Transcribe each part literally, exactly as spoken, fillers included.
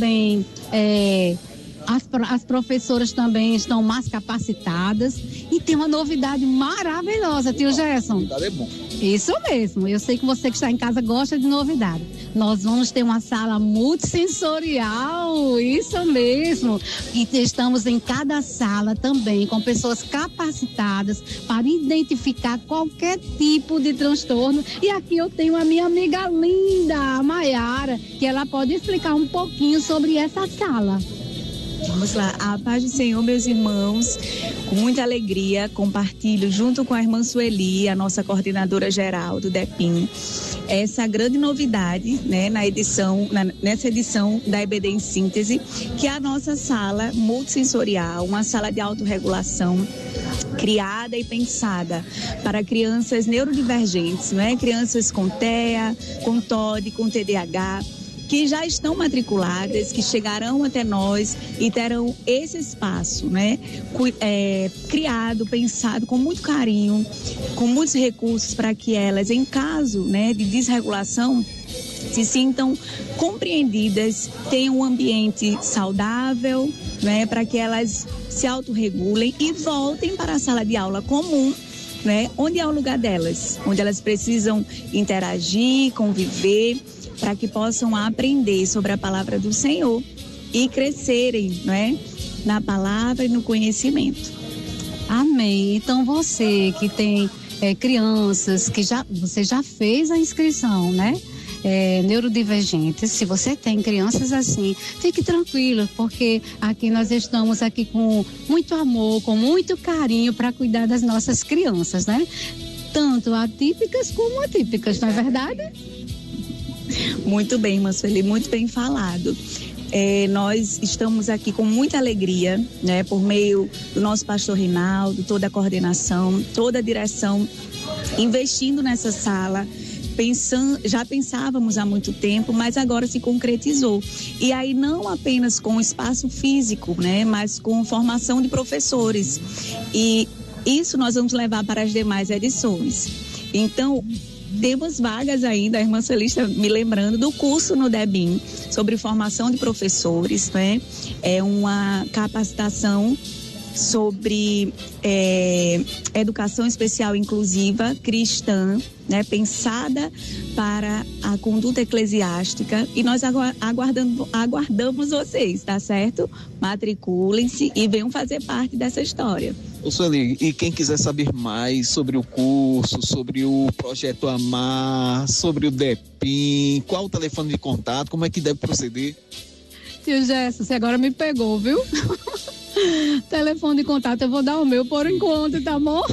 também é, as, as professoras também estão mais capacitadas e tem uma novidade maravilhosa, tio Gerson. Novidade é bom. Isso mesmo, eu sei que você que está em casa gosta de novidade. Nós vamos ter uma sala multissensorial, isso mesmo. E estamos em cada sala também com pessoas capacitadas para identificar qualquer tipo de transtorno. E aqui eu tenho a minha amiga linda, a Maiara, que ela pode explicar um pouquinho sobre essa sala. Vamos lá, a paz do Senhor, meus irmãos, com muita alegria, compartilho junto com a irmã Sueli, a nossa coordenadora geral do DEPIM, essa grande novidade, né, na edição, na, nessa edição da E B D em Síntese, que é a nossa sala multissensorial, uma sala de autorregulação criada e pensada para crianças neurodivergentes, né, crianças com T E A, com T O D, com T D A H, que já estão matriculadas, que chegarão até nós e terão esse espaço, né, é, criado, pensado com muito carinho, com muitos recursos para que elas, em caso, né, de desregulação, se sintam compreendidas, tenham um ambiente saudável, né, para que elas se autorregulem e voltem para a sala de aula comum, né, onde é o lugar delas, onde elas precisam interagir, conviver, para que possam aprender sobre a palavra do Senhor e crescerem, não é, na palavra e no conhecimento. Amém. Então você que tem é, crianças, que já, você já fez a inscrição, né? É, neurodivergentes, se você tem crianças assim, fique tranquilo, porque aqui nós estamos aqui com muito amor, com muito carinho para cuidar das nossas crianças, né? Tanto atípicas como atípicas, não é verdade? Muito bem, irmã Sueli, muito bem falado. É, nós estamos aqui com muita alegria, né, por meio do nosso pastor Rinaldo, toda a coordenação, toda a direção, investindo nessa sala. Pensando, já pensávamos há muito tempo, mas agora se concretizou. E aí não apenas com espaço físico, né, mas com formação de professores. E isso nós vamos levar para as demais edições. Então, temos vagas ainda, a irmã Sueli está me lembrando do curso no DEBIM sobre formação de professores, né? É uma capacitação sobre é, educação especial inclusiva cristã, né, pensada para a conduta eclesiástica, e nós aguardando, aguardamos vocês, tá certo? Matriculem-se e venham fazer parte dessa história. Ô Sueli, e quem quiser saber mais sobre o curso, sobre o Projeto Amar, sobre o DEPIM, qual o telefone de contato, como é que deve proceder? Tio Gerson, você agora me pegou, viu? Telefone de contato, eu vou dar o meu por enquanto, tá bom?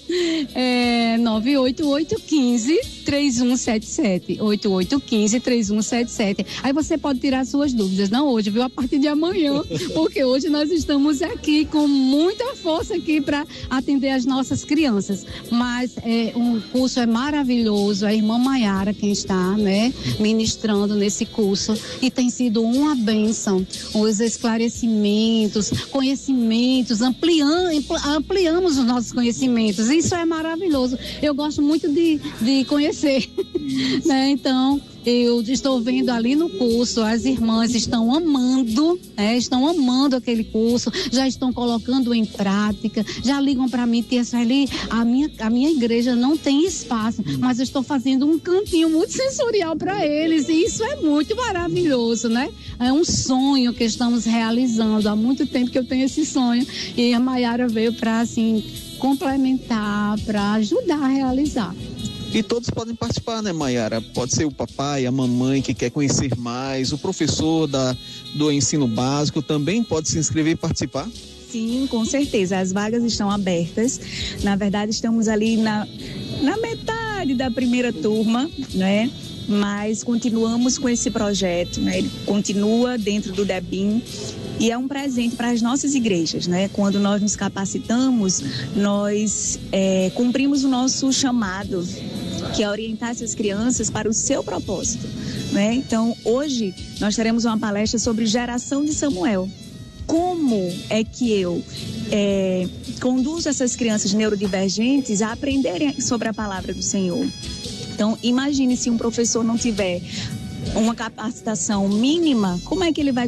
É nove oito oito um cinco, três um sete sete, oito oito um cinco, três um sete sete. Aí você pode tirar suas dúvidas, não hoje, viu? A partir de amanhã, porque hoje nós estamos aqui com muita força aqui para atender as nossas crianças. Mas é, um curso é maravilhoso, a irmã Maiara quem está, né, ministrando nesse curso, e tem sido uma bênção, os esclarecimentos, conhecimentos, ampliam, ampliamos os nossos conhecimentos. Isso é maravilhoso. Eu gosto muito de, de conhecer, né? Então, eu estou vendo ali no curso, as irmãs estão amando, né? Estão amando aquele curso, já estão colocando em prática, já ligam para mim, tia Sueli, a minha, a minha igreja não tem espaço, mas eu estou fazendo um cantinho muito sensorial para eles, e isso é muito maravilhoso, né? É um sonho que estamos realizando, há muito tempo que eu tenho esse sonho, e a Maiara veio para, assim, complementar, para ajudar a realizar. E todos podem participar, né, Maiara? Pode ser o papai, a mamãe que quer conhecer mais, o professor da, do ensino básico também pode se inscrever e participar? Sim, com certeza. As vagas estão abertas. Na verdade, estamos ali na, na metade da primeira turma, né? Mas continuamos com esse projeto, né? Ele continua dentro do DEBIM. E é um presente para as nossas igrejas, né? Quando nós nos capacitamos, nós é, cumprimos o nosso chamado, que é orientar essas crianças para o seu propósito, né? Então, hoje, nós teremos uma palestra sobre geração de Samuel. Como é que eu é, conduzo essas crianças neurodivergentes a aprenderem sobre a palavra do Senhor? Então, imagine se um professor não tiver uma capacitação mínima, como é que ele vai